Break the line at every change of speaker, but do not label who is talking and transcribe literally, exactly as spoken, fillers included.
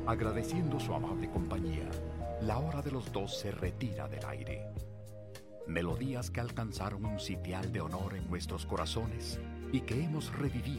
Agradeciendo su amable compañía, la hora de los dos se retira del aire. Melodías que alcanzaron un sitial de honor en nuestros corazones y que hemos revivido